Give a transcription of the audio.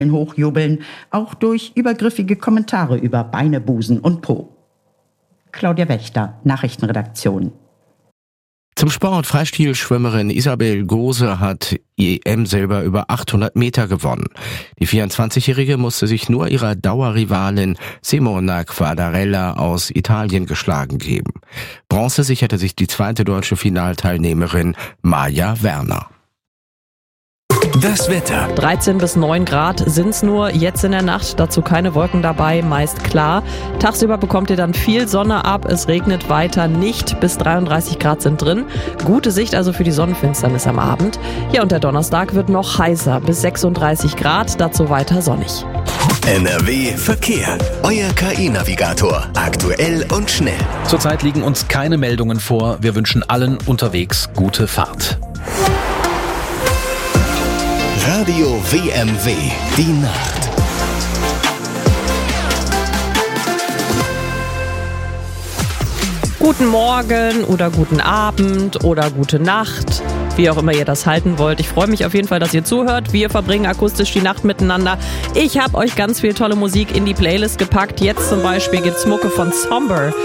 hochjubeln, auch durch übergriffige Kommentare über Beine, Busen und Po. Claudia Wächter, Nachrichtenredaktion. Zum Sport. Freistilschwimmerin Isabel Gose hat EM-Silber über 800 Meter gewonnen. Die 24-Jährige musste sich nur ihrer Dauerrivalin Simona Quadarella aus Italien geschlagen geben. Bronze sicherte sich die zweite deutsche Finalteilnehmerin Maja Werner. Das Wetter. 13 bis 9 Grad sind's nur jetzt in der Nacht, dazu keine Wolken dabei, meist klar. Tagsüber bekommt ihr dann viel Sonne ab, es regnet weiter nicht, bis 33 Grad sind drin. Gute Sicht also für die Sonnenfinsternis am Abend. Ja, und der Donnerstag wird noch heißer, bis 36 Grad, dazu weiter sonnig. NRW Verkehr. Euer KI-Navigator. Aktuell und schnell. Zurzeit liegen uns keine Meldungen vor. Wir wünschen allen unterwegs gute Fahrt. Radio WMW. Die Nacht. Guten Morgen oder guten Abend oder gute Nacht, wie auch immer ihr das halten wollt. Ich freue mich auf jeden Fall, dass ihr zuhört. Wir verbringen akustisch die Nacht miteinander. Ich habe euch ganz viel tolle Musik in die Playlist gepackt. Jetzt zum Beispiel gibt's Mucke von Somber.